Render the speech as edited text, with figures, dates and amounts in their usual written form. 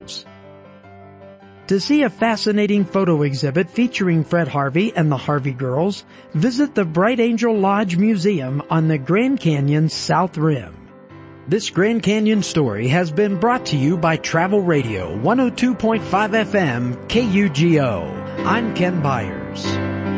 To see a fascinating photo exhibit featuring Fred Harvey and the Harvey Girls, visit the Bright Angel Lodge Museum on the Grand Canyon's South Rim. This Grand Canyon story has been brought to you by Travel Radio 102.5 FM KUGO. I'm Ken Byers.